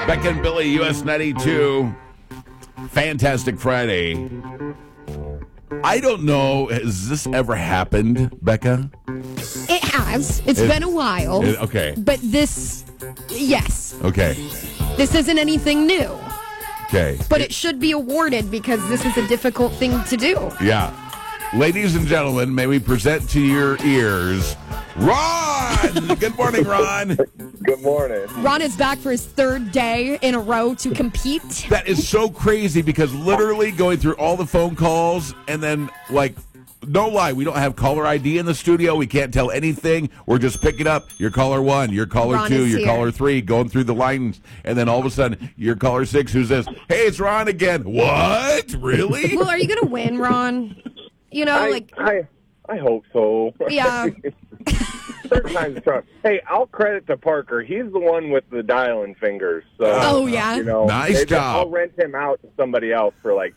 Becca and Billy, US 92. Fantastic Friday. I don't know, has this ever happened, Becca? It has. It's been a while. Okay. But this, yes. Okay. This isn't anything new. Okay. But it should be awarded because this is a difficult thing to do. Yeah. Ladies and gentlemen, may we present to your ears Ron! Good morning, Ron. Good morning. Ron is back for his third day in a row to compete. That is so crazy because literally going through all the phone calls and then, like, no lie, we don't have caller ID in the studio. We can't tell anything. We're just picking up your caller 1, your caller Ron 2, is your here. caller 3, going through the lines, and then all of a sudden, your caller 6, who's this? Hey, it's Ron again. What? Really? Well, are you going to win, Ron? You know, I hope so. Yeah. Certain times it's rough. Hey, I'll credit to Parker. He's the one with the dialing fingers. So, Oh, yeah? You know, Nice job. I'll rent him out to somebody else for like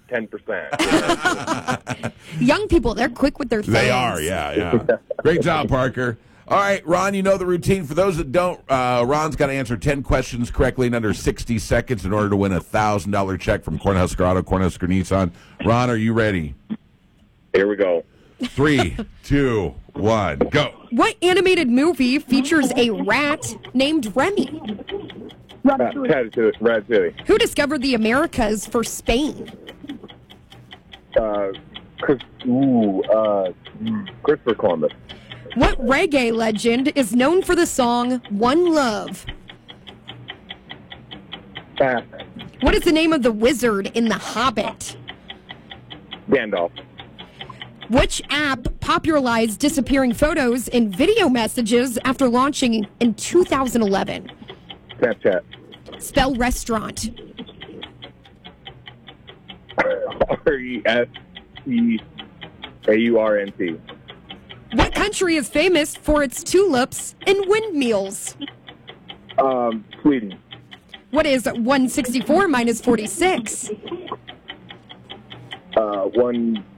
10%. Young people, they're quick with their things. They are, yeah. Great job, Parker. All right, Ron, you know the routine. For those that don't, Ron's got to answer 10 questions correctly in under 60 seconds in order to win a $1,000 check from Cornhusker Auto, Cornhusker Nissan. Ron, are you ready? Here we go. 3, 2, 1, go. What movie features a rat named Remy? Ratatouille. Who discovered the Americas for Spain? Christopher Columbus. What reggae legend is known for the song One Love? Pass. What is the name of the wizard in The Hobbit? Gandalf. Which app popularized disappearing photos and video messages after launching in 2011? Snapchat. Spell restaurant. RESTAURNT. What country is famous for its tulips and windmills? Sweden. What is 164 minus 46? 1